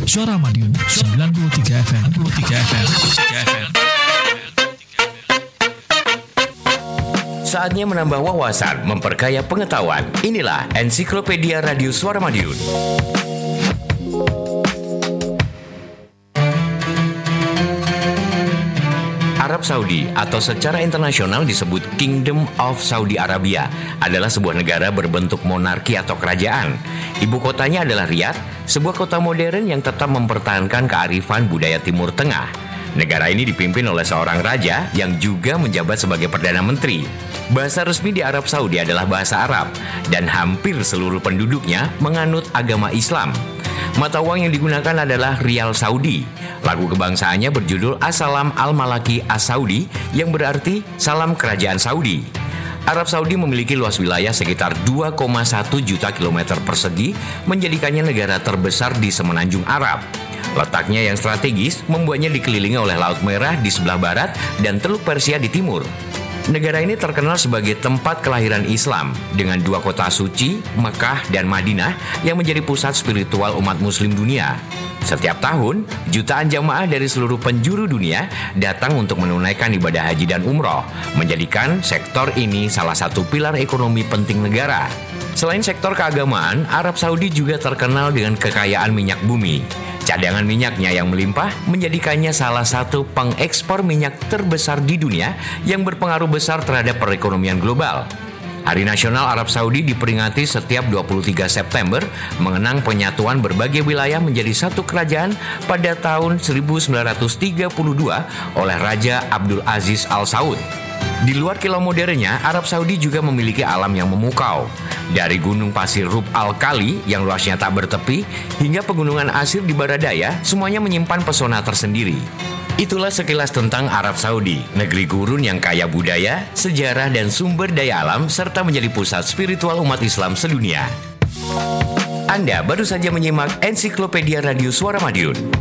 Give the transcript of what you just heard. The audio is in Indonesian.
Suara Madiun 93 FM. Saatnya menambah wawasan, memperkaya pengetahuan. Inilah Ensiklopedia Radio Suara Madiun. Arab Saudi atau secara internasional disebut Kingdom of Saudi Arabia adalah sebuah negara berbentuk monarki atau kerajaan. Ibu kotanya adalah Riyadh, sebuah kota modern yang tetap mempertahankan kearifan budaya Timur Tengah. Negara ini dipimpin oleh seorang raja yang juga menjabat sebagai Perdana Menteri. Bahasa resmi di Arab Saudi adalah bahasa Arab dan hampir seluruh penduduknya menganut agama Islam. Mata uang yang digunakan adalah Rial Saudi. Lagu kebangsaannya berjudul As-Salam Al-Malaki As-Saudi yang berarti Salam Kerajaan Saudi. Arab Saudi memiliki luas wilayah sekitar 2,1 juta kilometer persegi, menjadikannya negara terbesar di semenanjung Arab. Letaknya yang strategis membuatnya dikelilingi oleh Laut Merah di sebelah barat dan Teluk Persia di timur. Negara ini terkenal sebagai tempat kelahiran Islam dengan dua kota suci, Mekah dan Madinah yang menjadi pusat spiritual umat muslim dunia. Setiap tahun, jutaan jamaah dari seluruh penjuru dunia datang untuk menunaikan ibadah haji dan umroh, menjadikan sektor ini salah satu pilar ekonomi penting negara. Selain sektor keagamaan, Arab Saudi juga terkenal dengan kekayaan minyak bumi. Cadangan minyaknya yang melimpah menjadikannya salah satu pengekspor minyak terbesar di dunia yang berpengaruh besar terhadap perekonomian global. Hari Nasional Arab Saudi diperingati setiap 23 September mengenang penyatuan berbagai wilayah menjadi satu kerajaan pada tahun 1932 oleh Raja Abdul Aziz Al Saud. Di luar kilau modernnya, Arab Saudi juga memiliki alam yang memukau. Dari gunung pasir Rub Al-Khali yang luasnya tak bertepi, hingga pegunungan Asir di barat daya, semuanya menyimpan pesona tersendiri. Itulah sekilas tentang Arab Saudi, negeri gurun yang kaya budaya, sejarah dan sumber daya alam, serta menjadi pusat spiritual umat Islam sedunia. Anda baru saja menyimak Ensiklopedia Radio Suara Madiun.